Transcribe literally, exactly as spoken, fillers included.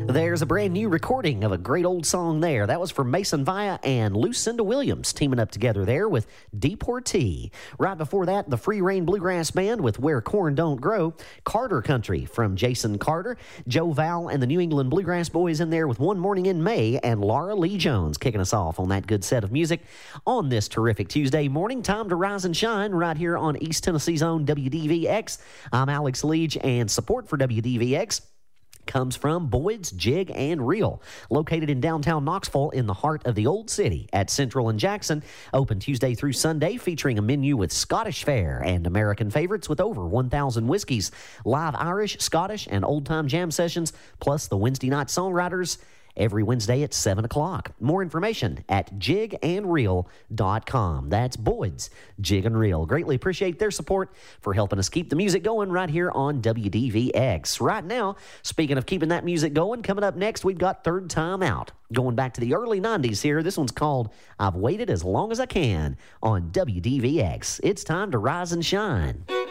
There's a brand new recording of a great old song there. That was from Mason Via and Lucinda Williams teaming up together there with Deportee. Right before that, the Free Reign Bluegrass Band with Where Corn Don't Grow. Carter Country from Jason Carter. Joe Val and the New England Bluegrass Boys in there with One Morning in May, and Laura Lee Jones kicking us off on that good set of music on this terrific Tuesday morning. Time to rise and shine right here on East Tennessee's own W D V X. I'm Alex Leach, and support for W D V X comes from Boyd's Jig and Reel, located in downtown Knoxville in the heart of the Old City at Central and Jackson. Open Tuesday through Sunday, featuring a menu with Scottish fare and American favorites with over one thousand whiskeys, live Irish, Scottish, and old-time jam sessions, plus the Wednesday night songwriters every Wednesday at seven o'clock. More information at jig and reel dot com. That's Boyd's Jig and Reel. Greatly appreciate their support for helping us keep the music going right here on W D V X. Right now, speaking of keeping that music going, coming up next, we've got Third Time Out. Going back to the early nineties here. This one's called I've Waited as Long as I Can on W D V X. It's time to rise and shine.